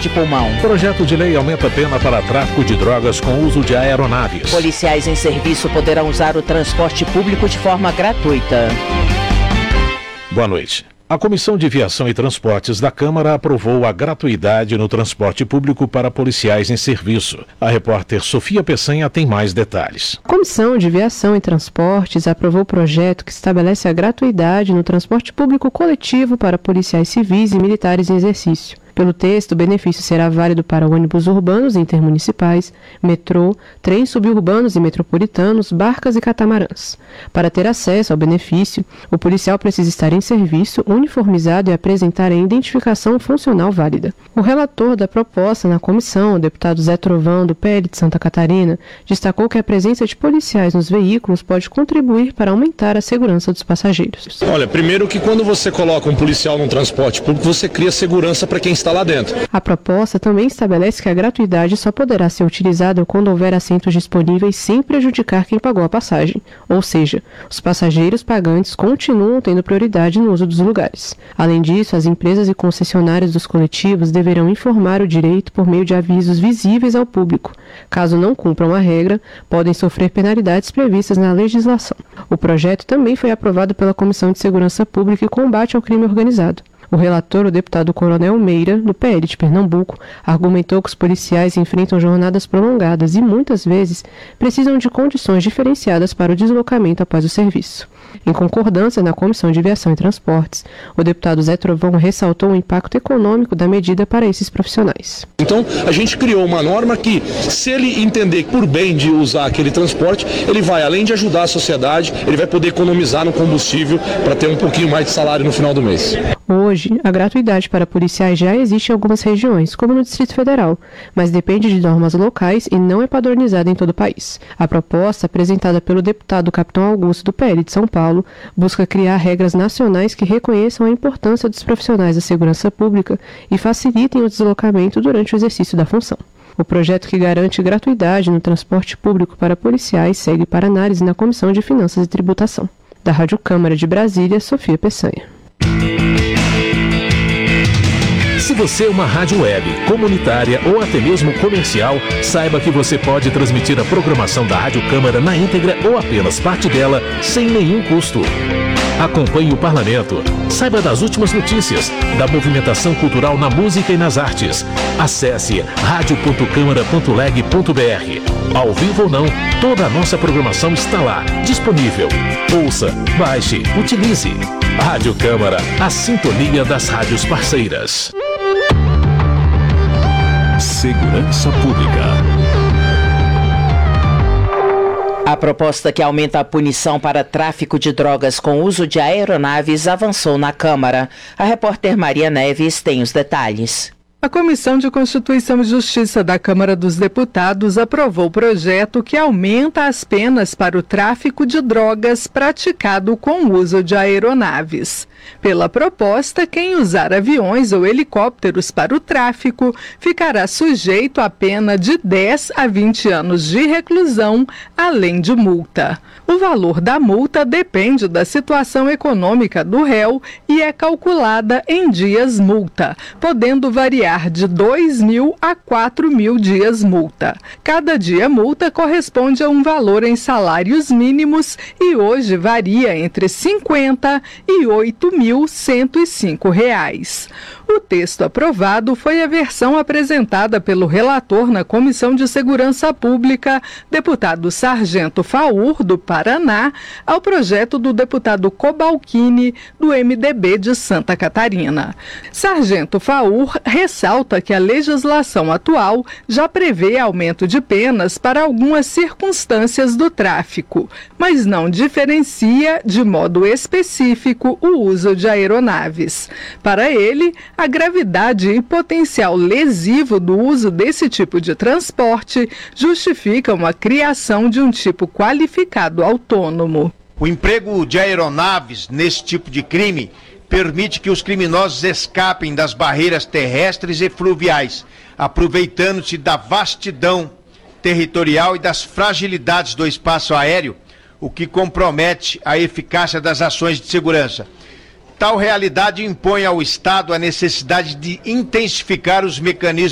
de pulmão. Projeto de lei aumenta a pena para tráfico de drogas com uso de aeronaves. Policiais em serviço poderão usar o transporte público de forma gratuita. Boa noite. A Comissão de Viação e Transportes da Câmara aprovou a gratuidade no transporte público para policiais em serviço. A repórter Sofia Peçanha tem mais detalhes. A Comissão de Viação e Transportes aprovou o projeto que estabelece a gratuidade no transporte público coletivo para policiais civis e militares em exercício. Pelo texto, o benefício será válido para ônibus urbanos e intermunicipais, metrô, trens suburbanos e metropolitanos, barcas e catamarãs. Para ter acesso ao benefício, o policial precisa estar em serviço, uniformizado e apresentar a identificação funcional válida. O relator da proposta na comissão, o deputado Zé Trovão, do PL de Santa Catarina, destacou que a presença de policiais nos veículos pode contribuir para aumentar a segurança dos passageiros. Olha, primeiro que quando você coloca um policial num transporte público, você cria segurança para quem está lá dentro. A proposta também estabelece que a gratuidade só poderá ser utilizada quando houver assentos disponíveis sem prejudicar quem pagou a passagem, ou seja, os passageiros pagantes continuam tendo prioridade no uso dos lugares. Além disso, as empresas e concessionárias dos coletivos deverão informar o direito por meio de avisos visíveis ao público. Caso não cumpram a regra, podem sofrer penalidades previstas na legislação. O projeto também foi aprovado pela Comissão de Segurança Pública e Combate ao Crime Organizado. O relator, o deputado Coronel Meira, do PL de Pernambuco, argumentou que os policiais enfrentam jornadas prolongadas e, muitas vezes, precisam de condições diferenciadas para o deslocamento após o serviço. Em concordância na Comissão de Viação e Transportes, o deputado Zé Trovão ressaltou o impacto econômico da medida para esses profissionais. Então, a gente criou uma norma que, se ele entender por bem de usar aquele transporte, ele vai, além de ajudar a sociedade, ele vai poder economizar no combustível para ter um pouquinho mais de salário no final do mês. Hoje, a gratuidade para policiais já existe em algumas regiões, como no Distrito Federal, mas depende de normas locais e não é padronizada em todo o país. A proposta, apresentada pelo deputado Capitão Augusto, do PL de São Paulo, busca criar regras nacionais que reconheçam a importância dos profissionais da segurança pública e facilitem o deslocamento durante o exercício da função. O projeto que garante gratuidade no transporte público para policiais segue para análise na Comissão de Finanças e Tributação. Da Rádio Câmara de Brasília, Sofia Peçanha. Se você é uma rádio web, comunitária ou até mesmo comercial, saiba que você pode transmitir a programação da Rádio Câmara na íntegra ou apenas parte dela, sem nenhum custo. Acompanhe o parlamento. Saiba das últimas notícias, da movimentação cultural na música e nas artes. Acesse radio.câmara.leg.br. Ao vivo ou não, toda a nossa programação está lá, disponível. Ouça, baixe, utilize. Rádio Câmara, a sintonia das rádios parceiras. Segurança Pública. A proposta que aumenta a punição para tráfico de drogas com uso de aeronaves avançou na Câmara. A repórter Maria Neves tem os detalhes. A Comissão de Constituição e Justiça da Câmara dos Deputados aprovou o projeto que aumenta as penas para o tráfico de drogas praticado com o uso de aeronaves. Pela proposta, quem usar aviões ou helicópteros para o tráfico ficará sujeito à pena de 10 a 20 anos de reclusão, além de multa. O valor da multa depende da situação econômica do réu e é calculada em dias multa, podendo variar de 2.000 a 4.000 dias multa. Cada dia multa corresponde a um valor em salários mínimos e hoje varia entre R$ 50 e R$ 8.105. O texto aprovado foi a versão apresentada pelo relator na Comissão de Segurança Pública, deputado Sargento Faur, do Paraná, ao projeto do deputado Cobalcini, do MDB de Santa Catarina. Sargento Faur ressalta que a legislação atual já prevê aumento de penas para algumas circunstâncias do tráfico, mas não diferencia de modo específico o uso de aeronaves. Para ele, a gravidade e potencial lesivo do uso desse tipo de transporte justificam a criação de um tipo qualificado autônomo. O emprego de aeronaves nesse tipo de crime permite que os criminosos escapem das barreiras terrestres e fluviais, aproveitando-se da vastidão territorial e das fragilidades do espaço aéreo, o que compromete a eficácia das ações de segurança. Tal realidade impõe ao Estado a necessidade de intensificar os mecanismos